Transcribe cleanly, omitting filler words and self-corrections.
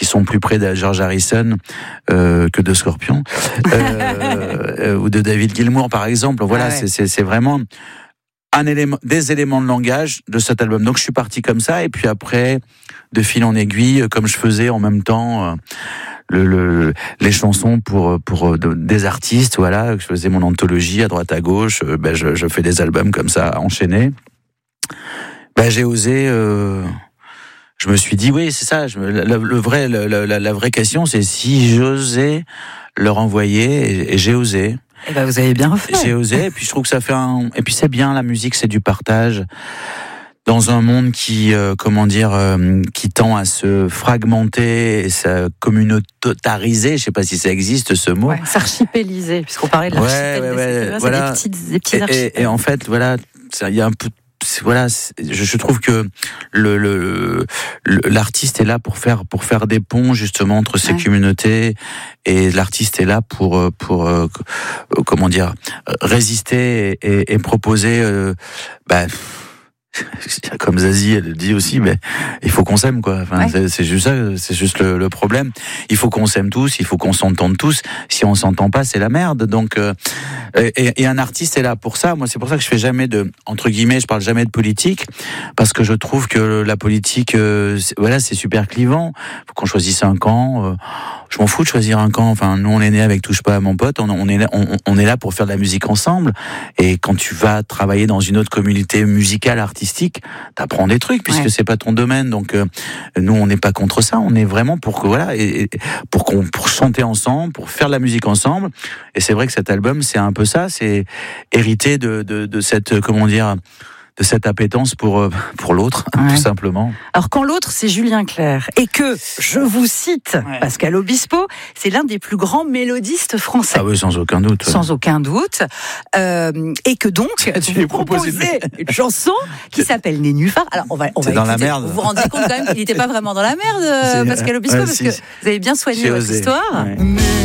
qui sont plus près de George Harrison que de Scorpions ou de David Gilmour par exemple. Voilà, c'est vraiment des éléments de langage de cet album. Donc je suis parti comme ça, et puis après, de fil en aiguille, comme je faisais en même temps les chansons pour des artistes, voilà, je faisais mon anthologie à droite à gauche, je fais des albums comme ça enchaînés. J'ai osé. Je me suis dit oui, c'est ça. La vraie question, c'est si j'osais leur envoyer, et j'ai osé. Et vous avez bien refait. J'ai osé, et puis je trouve que ça fait et puis c'est bien, la musique, c'est du partage. Dans un monde qui tend à se fragmenter et se communautariser, je sais pas si ça existe ce mot. S'archipéliser, puisqu'on parlait de l'archipel. Voilà. C'est des petits archipels. Et en fait, voilà, il y a un peu. Voilà, je trouve que l'artiste est là pour faire des ponts justement entre ces communautés, et l'artiste est là pour résister et proposer comme Zazie elle dit aussi, mais il faut qu'on s'aime, quoi. Enfin, c'est juste ça, c'est juste le problème. Il faut qu'on s'aime tous, il faut qu'on s'entende tous. Si on s'entend pas, c'est la merde. Donc et un artiste est là pour ça. Moi, c'est pour ça que je fais jamais entre guillemets, je parle jamais de politique, parce que je trouve que la politique, c'est super clivant. Faut qu'on choisisse un camp. Je m'en fous de choisir un camp. Enfin, nous, on est né avec Touche pas à mon pote. On est là pour faire de la musique ensemble. Et quand tu vas travailler dans une autre communauté musicale, artistique, t'apprends des trucs, puisque c'est pas ton domaine. Donc, nous, on n'est pas contre ça. On est vraiment pour chanter ensemble, pour faire de la musique ensemble. Et c'est vrai que cet album, c'est un peu ça. C'est hérité de cette, de cette appétence pour l'autre, tout simplement. Alors quand l'autre, c'est Julien Clerc, et que, je vous cite, Pascal Obispo, c'est l'un des plus grands mélodistes français. Ah oui, sans aucun doute. Sans aucun doute. Et que donc, tu lui proposais une chanson qui s'appelle Nénuphar. Alors on va c'est dans la merde. Vous vous rendez compte quand même qu'il n'était pas vraiment dans la merde, Pascal Obispo, parce que vous avez bien soigné votre histoire.